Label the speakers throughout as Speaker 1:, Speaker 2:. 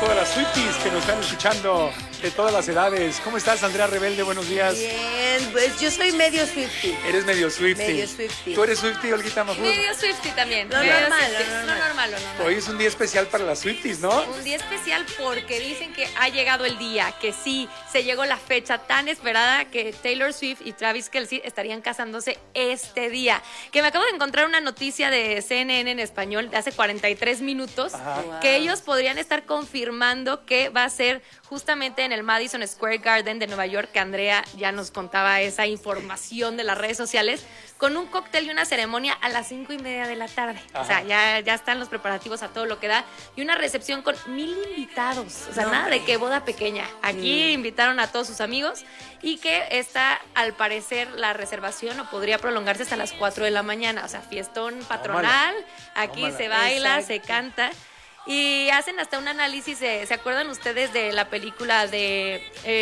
Speaker 1: todas las Swifties que nos están escuchando de todas las edades. ¿Cómo estás, Andrea Rebelde? Buenos días.
Speaker 2: Bien, pues yo soy medio Swiftie.
Speaker 1: Eres medio Swiftie.
Speaker 2: Medio Swiftie.
Speaker 1: ¿Tú eres Swiftie, Olguita Mafur?
Speaker 3: Medio Swiftie también.
Speaker 2: Lo
Speaker 3: Medio
Speaker 2: normal,
Speaker 3: Swiftie.
Speaker 2: lo
Speaker 3: Lo
Speaker 2: normal.
Speaker 3: normal, lo normal.
Speaker 1: Hoy es un día especial para las Swifties, ¿no?
Speaker 3: Un día especial porque dicen que ha llegado el día, que sí, se llegó la fecha tan esperada que Taylor Swift y Travis Kelce estarían casándose este día. Que me acabo de encontrar una noticia de CNN en español de hace 43 minutos,
Speaker 1: Ajá.
Speaker 3: que ellos podrían estar confirmando que va a ser justamente en el Madison Square Garden de Nueva York, que Andrea ya nos contaba esa información de las redes sociales, con un cóctel y una ceremonia a las 5:30 de la tarde. O sea, ya están los preparativos a todo lo que da. Y una recepción con 1000 invitados. O sea, nada de que boda pequeña. Aquí invitaron a todos sus amigos y que está, al parecer, la reservación o podría prolongarse hasta las 4 de la mañana. O sea, fiestón patronal. Aquí
Speaker 1: Tómala.
Speaker 3: se baila,
Speaker 2: Exacto.
Speaker 3: se canta. Y hacen hasta un análisis, ¿se acuerdan ustedes de la película de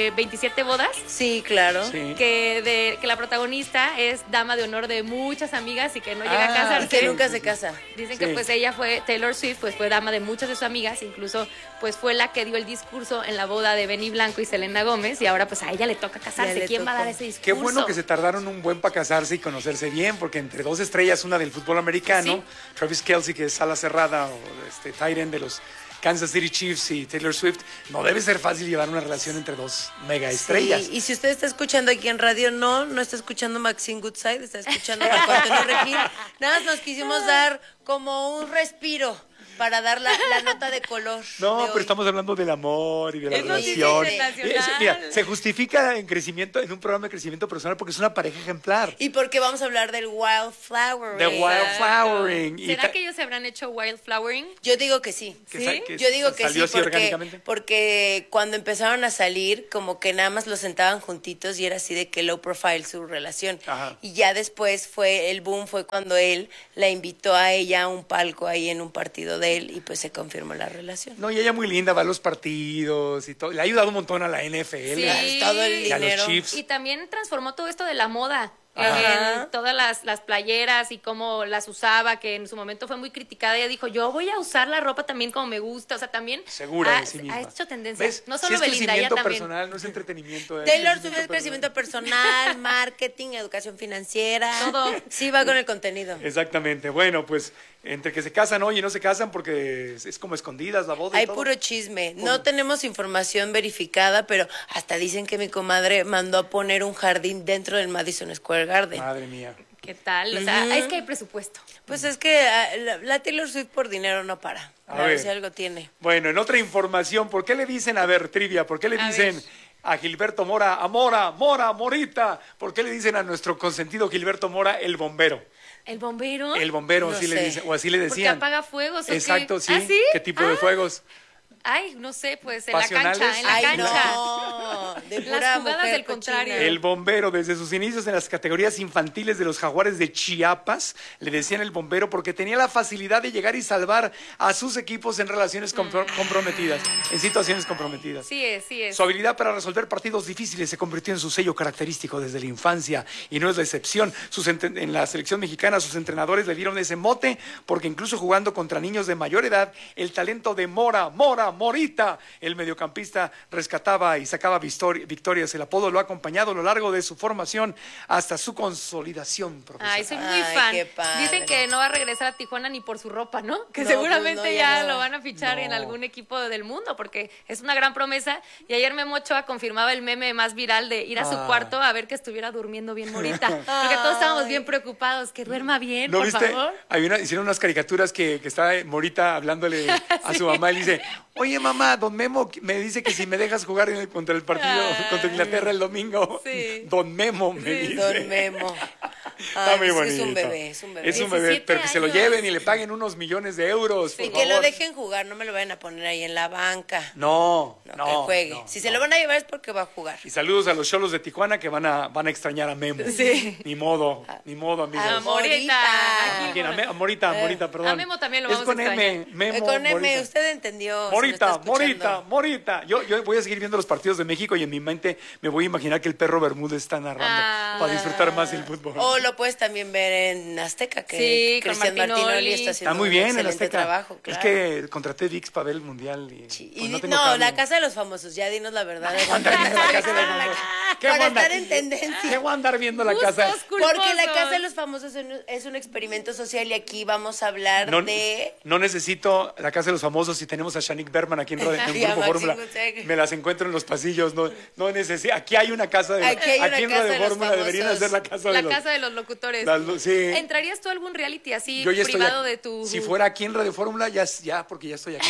Speaker 3: 27 bodas?
Speaker 2: Sí, claro.
Speaker 1: Sí.
Speaker 3: Que la protagonista es dama de honor de muchas amigas y que no llega a
Speaker 2: Y
Speaker 3: casarse.
Speaker 2: que nunca se casa.
Speaker 3: Dicen
Speaker 1: Sí.
Speaker 3: que pues ella Taylor Swift pues fue dama de muchas de sus amigas, incluso pues fue la que dio el discurso en la boda de Benny Blanco y Selena Gómez, y ahora pues a ella le toca
Speaker 2: Ya
Speaker 3: casarse.
Speaker 2: le
Speaker 3: ¿Quién va a
Speaker 2: tocó.
Speaker 3: dar ese discurso?
Speaker 1: Qué bueno que se tardaron un buen para casarse y conocerse bien, porque entre dos estrellas, una del fútbol americano,
Speaker 3: Sí.
Speaker 1: Travis Kelce, que es ala cerrada, o tight end de los Kansas City Chiefs, y Taylor Swift, no debe ser fácil llevar una relación entre dos mega estrellas.
Speaker 2: Sí, y si usted está escuchando aquí en radio, no está escuchando Maxine Goodside, está escuchando Marco Antonio Regil. Nada más nos quisimos dar como un respiro para dar la nota de color.
Speaker 1: No,
Speaker 2: de
Speaker 1: pero
Speaker 2: hoy.
Speaker 1: estamos hablando del amor y de la
Speaker 3: Es noticia
Speaker 1: relación.
Speaker 3: internacional.
Speaker 1: Mira, se justifica en crecimiento, en un programa de crecimiento personal, porque es una pareja ejemplar.
Speaker 2: Y porque vamos a hablar del wildflowering.
Speaker 1: The wildflowering. Y
Speaker 3: ¿Será que ellos se habrán hecho wildflowering?
Speaker 2: Yo digo que sí.
Speaker 1: que
Speaker 3: ¿Sí?
Speaker 1: sa- que
Speaker 2: Yo digo que sí,
Speaker 1: salió así orgánicamente.
Speaker 2: porque cuando empezaron a salir, como que nada más los sentaban juntitos y era así de que low profile su relación.
Speaker 1: Ajá.
Speaker 2: Y ya después el boom fue cuando él la invitó a ella a un palco ahí en un partido de él y pues se confirmó la relación.
Speaker 1: No, y ella muy linda, va a los partidos y todo. Le ha ayudado un montón a la NFL.
Speaker 3: Sí.
Speaker 2: Todo el
Speaker 1: Y a los
Speaker 2: dinero.
Speaker 1: Chiefs.
Speaker 3: Y también transformó todo esto de la moda.
Speaker 2: Ajá.
Speaker 3: En todas las playeras y cómo las usaba, que en su momento fue muy criticada. Ella dijo, yo voy a usar la ropa también como me gusta. O sea, también
Speaker 1: Segura de sí misma.
Speaker 3: ha hecho tendencia.
Speaker 1: ¿Ves?
Speaker 3: No
Speaker 1: Sí
Speaker 3: solo
Speaker 1: es
Speaker 3: Belinda, ella
Speaker 1: crecimiento
Speaker 3: también.
Speaker 1: personal, no es entretenimiento.
Speaker 2: Taylor Swift es crecimiento personal, marketing, educación financiera.
Speaker 3: Todo.
Speaker 2: Sí, va con el contenido.
Speaker 1: Exactamente. Bueno, pues entre que se casan hoy y no se casan porque es como escondidas la boda y
Speaker 2: Hay
Speaker 1: todo.
Speaker 2: puro chisme. No tenemos información verificada, pero hasta dicen que mi comadre mandó a poner un jardín dentro del Madison Square Garden.
Speaker 1: Madre mía.
Speaker 3: ¿Qué tal? O sea, es que hay presupuesto.
Speaker 2: Pues es que la Taylor Swift por dinero no para.
Speaker 1: A
Speaker 2: A ver
Speaker 1: ver.
Speaker 2: si algo tiene.
Speaker 1: Bueno, en otra información, ¿por qué le dicen, a ver, trivia, por qué le
Speaker 3: A
Speaker 1: dicen
Speaker 3: ver.
Speaker 1: a Gilberto Mora, a Mora, Mora, Morita? ¿Por qué le dicen a nuestro consentido Gilberto Mora el bombero?
Speaker 3: ¿El bombero?
Speaker 1: El bombero,
Speaker 2: No
Speaker 1: así le
Speaker 2: sé.
Speaker 1: dicen, o así le
Speaker 3: Porque
Speaker 1: decían.
Speaker 3: apaga fuegos. ¿o qué?
Speaker 1: Exacto, sí.
Speaker 3: ¿Ah, sí?
Speaker 1: ¿Qué tipo de
Speaker 3: Ah,
Speaker 1: fuegos?
Speaker 3: Ay, no sé, pues en
Speaker 1: ¿Pasionales?
Speaker 3: la cancha, en la
Speaker 2: Ay,
Speaker 3: cancha.
Speaker 2: no. De
Speaker 3: Las
Speaker 2: pura
Speaker 3: jugadas
Speaker 2: mujer
Speaker 3: del
Speaker 2: cochina.
Speaker 3: contrario.
Speaker 1: El bombero, desde sus inicios en las categorías infantiles de los Jaguares de Chiapas, le decían el bombero porque tenía la facilidad de llegar y salvar a sus equipos en relaciones comprometidas, en situaciones comprometidas.
Speaker 3: Sí es, sí es.
Speaker 1: Su habilidad para resolver partidos difíciles se convirtió en su sello característico desde la infancia y no es la excepción. En la selección mexicana sus entrenadores le dieron ese mote porque incluso jugando contra niños de mayor edad, el talento de Morita, el mediocampista rescataba y sacaba victorias. El apodo lo ha acompañado a lo largo de su formación hasta su consolidación profesional.
Speaker 3: Ay, soy muy
Speaker 2: Ay,
Speaker 3: fan.
Speaker 2: qué padre.
Speaker 3: Dicen que no va a regresar a Tijuana ni por su ropa, ¿no? Que
Speaker 2: No,
Speaker 3: seguramente
Speaker 2: pues no,
Speaker 3: ya
Speaker 2: ya no.
Speaker 3: lo van a fichar en
Speaker 1: No.
Speaker 3: algún equipo del mundo porque es una gran promesa. Y ayer Memo Ochoa confirmaba el meme más viral de ir a su
Speaker 1: Ah.
Speaker 3: cuarto a ver que estuviera durmiendo bien Morita. Porque todos estábamos bien preocupados. Que duerma bien,
Speaker 1: ¿No
Speaker 3: por
Speaker 1: viste?
Speaker 3: favor.
Speaker 1: Hicieron unas caricaturas que está Morita hablándole a su mamá y le dice, oye mamá, don Memo me dice que si me dejas jugar contra el partido,
Speaker 3: Ay.
Speaker 1: contra Inglaterra el domingo,
Speaker 3: Sí.
Speaker 1: don Memo me
Speaker 3: Sí.
Speaker 1: dice.
Speaker 2: Don Memo.
Speaker 1: Está
Speaker 2: Ay,
Speaker 1: muy
Speaker 2: es que
Speaker 1: bonito.
Speaker 2: es un bebé, es un bebé.
Speaker 1: Es un bebé,
Speaker 3: 17
Speaker 1: pero que se lo
Speaker 3: años.
Speaker 1: lleven y le paguen unos millones de euros, por
Speaker 2: Y que lo
Speaker 1: favor.
Speaker 2: dejen jugar, no me lo vayan a poner ahí en la banca.
Speaker 1: No,
Speaker 2: No,
Speaker 1: no.
Speaker 2: que juegue.
Speaker 1: no,
Speaker 2: Si
Speaker 1: no.
Speaker 2: se lo van a llevar es porque va a jugar.
Speaker 1: Y saludos a los cholos de Tijuana que van a extrañar a Memo.
Speaker 3: Sí.
Speaker 1: Ni modo, amigos.
Speaker 3: A Morita.
Speaker 2: Morita.
Speaker 3: Aquí,
Speaker 1: ¿Quién? A Morita, perdón.
Speaker 3: A Memo también lo
Speaker 1: Es
Speaker 3: vamos a
Speaker 1: con M,
Speaker 3: extrañar.
Speaker 1: Memo,
Speaker 2: Con M,
Speaker 1: Morita.
Speaker 2: usted entendió. si lo
Speaker 1: Morita,
Speaker 2: está escuchando.
Speaker 1: Morita. Yo voy a seguir viendo los partidos de México y en mi mente me voy a imaginar que el perro Bermúdez está narrando
Speaker 3: Ah.
Speaker 1: para disfrutar más el fútbol.
Speaker 2: O lo lo puedes también ver en Azteca, que
Speaker 3: Sí, con
Speaker 2: Cristian Martinoli está haciendo
Speaker 1: Está muy
Speaker 2: un
Speaker 1: bien en
Speaker 2: excelente
Speaker 1: Azteca.
Speaker 2: trabajo.
Speaker 1: Es
Speaker 2: Claro.
Speaker 1: que contraté ViX para ver el mundial. Y,
Speaker 2: Sí,
Speaker 1: pues,
Speaker 2: y
Speaker 1: no tengo
Speaker 2: no,
Speaker 1: cable.
Speaker 2: la Casa de los Famosos, ya dinos la verdad.
Speaker 1: Andar viendo la Casa de los Famosos. ¿Qué
Speaker 2: Para
Speaker 1: voy a andar-
Speaker 2: estar en tendencia.
Speaker 1: ¿Qué voy a andar viendo la
Speaker 3: Justos,
Speaker 1: casa?
Speaker 3: culposos.
Speaker 2: Porque la Casa de los Famosos es un experimento social y aquí vamos a hablar
Speaker 1: No,
Speaker 2: de...
Speaker 1: no necesito la Casa de los Famosos si tenemos a Shanique Berman aquí en
Speaker 2: Y a
Speaker 1: Grupo
Speaker 2: Maxine
Speaker 1: Fórmula.
Speaker 2: Gutierrez.
Speaker 1: Me las encuentro en los pasillos. No necesito. Aquí hay una casa de
Speaker 2: Aquí hay una
Speaker 1: en
Speaker 2: casa de
Speaker 1: Radio
Speaker 2: los
Speaker 1: Fórmula deberían
Speaker 2: famosos.
Speaker 1: hacer la casa de
Speaker 3: La
Speaker 1: los
Speaker 3: casa de los locutores.
Speaker 1: Sí.
Speaker 3: ¿Entrarías tú a algún reality así
Speaker 1: Yo ya estoy
Speaker 3: privado
Speaker 1: aquí.
Speaker 3: de tu...
Speaker 1: Si fuera aquí en Radio Fórmula, ya, porque ya estoy aquí.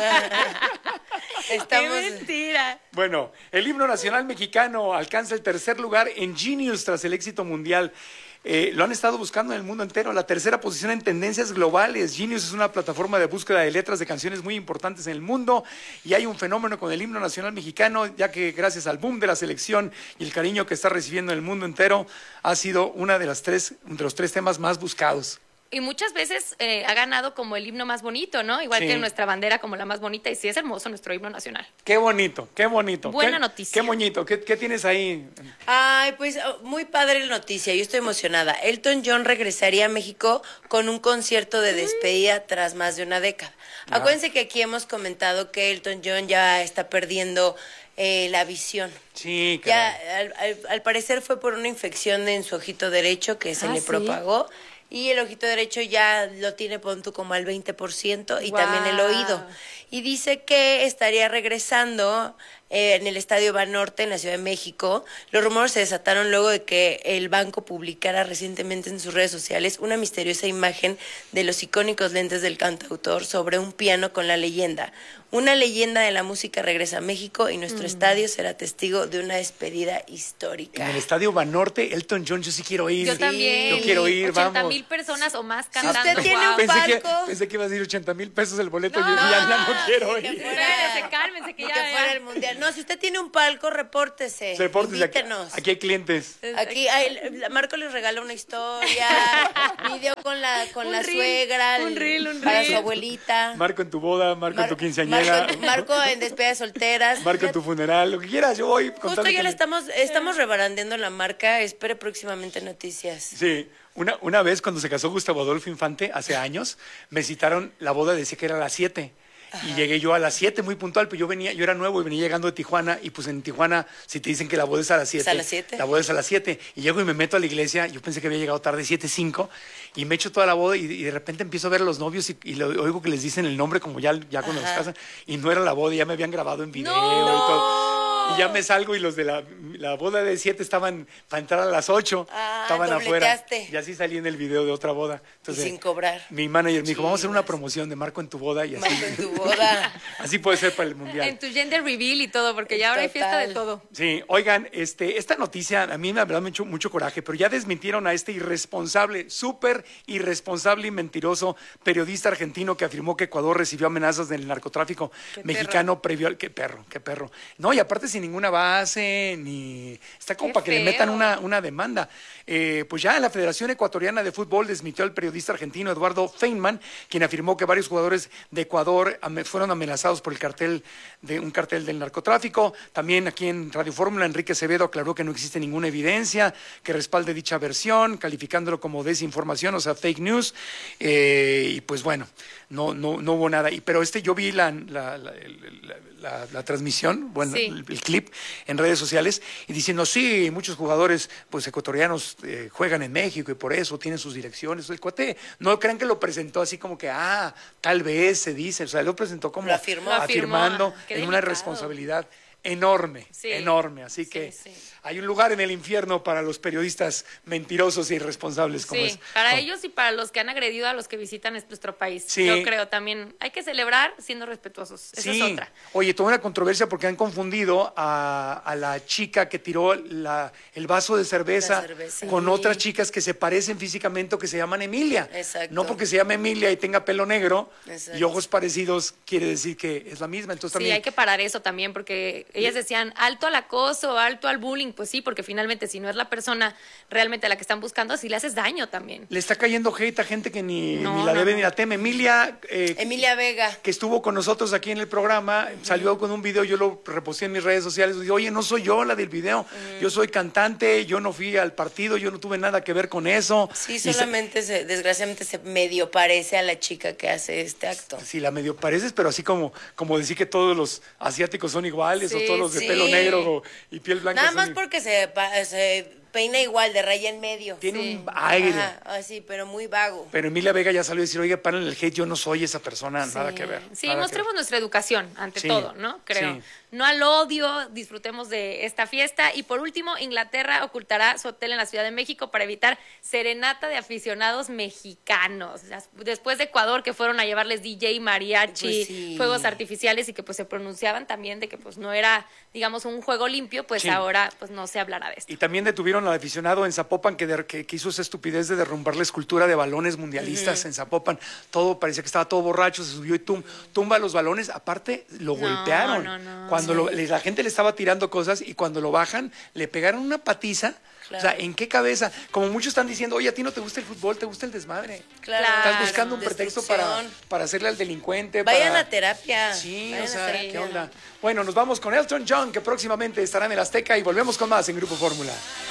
Speaker 2: Estamos...
Speaker 3: ¡Qué mentira!
Speaker 1: Bueno, el himno nacional mexicano alcanza el tercer lugar en Genius tras el éxito mundial. Lo han estado buscando en el mundo entero. La tercera posición en tendencias globales. Genius es una plataforma de búsqueda de letras de canciones muy importantes en el mundo y hay un fenómeno con el himno nacional mexicano, ya que gracias al boom de la selección y el cariño que está recibiendo en el mundo entero, ha sido una de los tres temas más buscados.
Speaker 3: Y muchas veces ha ganado como el himno más bonito, ¿no? Igual
Speaker 1: Sí.
Speaker 3: que nuestra bandera como la más bonita. Y sí es hermoso nuestro himno nacional.
Speaker 1: Qué bonito, qué bonito.
Speaker 3: Buena noticia.
Speaker 1: Qué bonito. ¿Qué tienes ahí?
Speaker 2: Ay, pues muy padre la noticia, yo estoy emocionada. Elton John regresaría a México con un concierto de despedida tras más de una década. Acuérdense que aquí hemos comentado que Elton John ya está perdiendo la visión.
Speaker 1: Sí,
Speaker 2: Ya,
Speaker 1: caray.
Speaker 2: al parecer fue por una infección en su ojito derecho que se le
Speaker 3: ¿sí?
Speaker 2: propagó. Y el ojito derecho ya lo tiene, pon tú, como al 20% y
Speaker 3: Guau.
Speaker 2: también el oído. Y dice que estaría regresando en el Estadio Banorte, en la Ciudad de México. Los rumores se desataron luego de que el banco publicara recientemente en sus redes sociales una misteriosa imagen de los icónicos lentes del cantautor sobre un piano con la leyenda. Una leyenda de la música regresa a México y nuestro estadio será testigo de una despedida histórica.
Speaker 1: En el Estadio Banorte, Elton John, yo sí quiero ir.
Speaker 3: Yo también.
Speaker 1: Yo quiero ir,
Speaker 3: 80,000
Speaker 1: vamos.
Speaker 3: personas o más
Speaker 2: usted
Speaker 3: cantando.
Speaker 2: tiene
Speaker 3: ¡guau!
Speaker 2: un palco.
Speaker 1: Pensé que iba a decir 80,000 pesos el boleto.
Speaker 3: No,
Speaker 1: y yo ya no quiero
Speaker 2: que
Speaker 1: ir.
Speaker 2: fuera-
Speaker 3: Espérense, cálmense, que
Speaker 2: Ni
Speaker 3: ya-
Speaker 2: que
Speaker 3: ya.
Speaker 2: fuera el mundial. No, si usted tiene un palco, repórtese.
Speaker 1: Repórtese,
Speaker 2: Invítenos.
Speaker 1: aquí hay clientes.
Speaker 2: Aquí Marco les regala una historia, video con la
Speaker 3: Un
Speaker 2: la
Speaker 3: reel,
Speaker 2: suegra,
Speaker 3: un reel.
Speaker 2: para su abuelita.
Speaker 1: Marco en tu boda, Marco en tu quinceañera,
Speaker 2: Marco en despedida de solteras.
Speaker 1: Marco en tu funeral, lo que quieras, yo voy. con
Speaker 2: Justo
Speaker 1: tal de
Speaker 2: ya
Speaker 1: que
Speaker 2: le
Speaker 1: me-
Speaker 2: estamos rebarandeando la marca. Espere próximamente noticias.
Speaker 1: Sí, una vez cuando se casó Gustavo Adolfo Infante, hace años, me citaron, la boda decía que era a las 7. Y llegué yo a las 7 muy puntual, pero yo era nuevo y venía llegando de Tijuana, y pues en Tijuana, si te dicen que la boda es a las 7,
Speaker 2: ¿Es a las 7?
Speaker 1: la boda es a las 7, y llego y me meto a la iglesia, yo pensé que había llegado tarde, 7:05, y me echo toda la boda, y de repente empiezo a ver a los novios, y oigo que les dicen el nombre como ya cuando los casan, y no era la boda, ya me habían grabado en video y todo. Y ya me salgo y los de la boda de 7 estaban para entrar a las 8,
Speaker 2: Ah,
Speaker 1: estaban afuera.
Speaker 2: dobleteaste.
Speaker 1: Y así salí en el video de otra boda. Entonces,
Speaker 2: sin cobrar.
Speaker 1: Mi manager me dijo, vamos a hacer una
Speaker 2: Chivas.
Speaker 1: promoción de Marco en tu boda y así.
Speaker 2: Marco en tu boda.
Speaker 1: Así puede ser para el mundial.
Speaker 3: En tu gender reveal y todo, porque ya ahora hay fiesta de
Speaker 2: Total.
Speaker 3: todo.
Speaker 1: Sí, oigan, esta noticia a mí me ha dado mucho coraje, pero ya desmintieron a este irresponsable, súper irresponsable y mentiroso periodista argentino que afirmó que Ecuador recibió amenazas del narcotráfico mexicano previo al... Qué perro. No, y aparte sin ninguna base, ni... Está como
Speaker 3: Qué
Speaker 1: para que le
Speaker 3: feo.
Speaker 1: metan una demanda. Pues ya la Federación Ecuatoriana de Fútbol desmintió al periodista argentino Eduardo Feynman, quien afirmó que varios jugadores de Ecuador fueron amenazados por un cartel del narcotráfico. También aquí en Radio Fórmula, Enrique Acevedo aclaró que no existe ninguna evidencia que respalde dicha versión, calificándolo como desinformación, o sea, fake news. Y pues bueno, no hubo nada. Pero yo vi la transmisión, bueno,
Speaker 3: Sí.
Speaker 1: el clip en redes sociales, y diciendo, sí, muchos jugadores pues ecuatorianos juegan en México y por eso tienen sus direcciones. El cuate, no crean que lo presentó así como que, tal vez se dice, o sea, lo presentó como
Speaker 2: Lo afirmó.
Speaker 1: afirmando
Speaker 3: Qué
Speaker 1: en una
Speaker 3: delicado.
Speaker 1: responsabilidad enorme,
Speaker 3: Sí.
Speaker 1: enorme. Así
Speaker 3: Sí,
Speaker 1: que
Speaker 3: sí.
Speaker 1: hay un lugar en el infierno para los periodistas mentirosos e irresponsables como
Speaker 3: Sí,
Speaker 1: es.
Speaker 3: para
Speaker 1: como-
Speaker 3: ellos y para los que han agredido a los que visitan nuestro país.
Speaker 1: Sí.
Speaker 3: Yo creo también, hay que celebrar siendo respetuosos. Esa
Speaker 1: Sí.
Speaker 3: es otra.
Speaker 1: Oye, toda una controversia porque han confundido a la chica que tiró el vaso de cerveza,
Speaker 2: La cerveza.
Speaker 1: con
Speaker 3: Sí.
Speaker 1: otras chicas que se parecen físicamente o que se llaman Emilia.
Speaker 2: Exacto.
Speaker 1: No porque se llame Emilia y tenga pelo negro
Speaker 2: Exacto.
Speaker 1: y ojos parecidos quiere decir que es la misma. Entonces
Speaker 3: Sí,
Speaker 1: también
Speaker 3: hay que parar eso también, porque ellas decían alto al acoso, alto al bullying, pues sí, porque finalmente si no es la persona realmente a la que están buscando, así le haces daño también.
Speaker 1: Le está cayendo hate a gente que ni
Speaker 3: No,
Speaker 1: la
Speaker 3: no,
Speaker 1: debe
Speaker 3: no.
Speaker 1: ni la teme.
Speaker 2: Emilia Vega.
Speaker 1: Que estuvo con nosotros aquí en el programa, salió con un video, yo lo reposté en mis redes sociales, y digo, oye, no soy yo la del video, yo soy cantante, yo no fui al partido, yo no tuve nada que ver con eso.
Speaker 2: Sí,
Speaker 1: Y
Speaker 2: solamente desgraciadamente se medio parece a la chica que hace este acto.
Speaker 1: sí, la medio pareces, pero así como decir que todos los asiáticos son iguales, o
Speaker 3: Sí,
Speaker 1: todos los de
Speaker 2: sí.
Speaker 1: pelo negro y piel blanca
Speaker 2: Nada
Speaker 1: son
Speaker 2: más porque se peina igual, de raya en medio.
Speaker 1: tiene
Speaker 3: Sí.
Speaker 1: un aire.
Speaker 2: Ajá, así, pero muy vago.
Speaker 1: Pero Emilia Vega ya salió a decir, oye, paren el hate, yo no soy esa persona, nada que ver.
Speaker 3: Sí,
Speaker 1: nada que
Speaker 3: mostremos
Speaker 1: ver.
Speaker 3: nuestra educación ante
Speaker 1: Sí,
Speaker 3: todo, ¿no? Creo.
Speaker 1: sí.
Speaker 3: No al odio, disfrutemos de esta fiesta. Y por último, Inglaterra ocultará su hotel en la Ciudad de México para evitar serenata de aficionados mexicanos. Después de Ecuador, que fueron a llevarles DJ, mariachi,
Speaker 2: Pues sí.
Speaker 3: fuegos artificiales y que pues se pronunciaban también de que pues no era, digamos, un juego limpio, pues
Speaker 1: Sí.
Speaker 3: ahora pues no se hablará de esto.
Speaker 1: Y también detuvieron al aficionado en Zapopan que hizo esa estupidez de derrumbar la escultura de balones mundialistas en Zapopan. Todo parecía que estaba todo borracho, se subió y tumba los balones. Aparte, lo golpearon.
Speaker 3: no.
Speaker 1: Cuando la gente le estaba tirando cosas y cuando lo bajan, le pegaron una patiza.
Speaker 2: Claro.
Speaker 1: O sea, ¿en qué cabeza? Como muchos están diciendo, oye, a ti no te gusta el fútbol, te gusta el desmadre.
Speaker 2: Claro.
Speaker 1: Estás buscando un pretexto
Speaker 2: Destrucción.
Speaker 1: para hacerle al delincuente.
Speaker 2: Vayan
Speaker 1: para...
Speaker 2: a terapia.
Speaker 1: Sí,
Speaker 2: Vayan
Speaker 1: o
Speaker 2: a
Speaker 1: sea,
Speaker 2: terapia.
Speaker 1: ¿qué onda? Bueno, nos vamos con Elton John, que próximamente estará en el Azteca y volvemos con más en Grupo Fórmula.